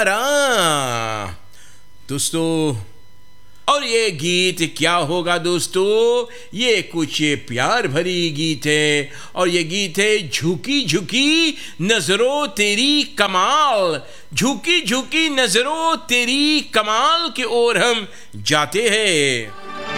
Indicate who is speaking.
Speaker 1: दोस्तों, और ये गीत क्या होगा दोस्तों? ये कुछ प्यार भरी गीत है, और ये गीत है झुकी झुकी नजरों तेरी कमाल। झुकी झुकी नजरों तेरी कमाल की ओर हम जाते हैं।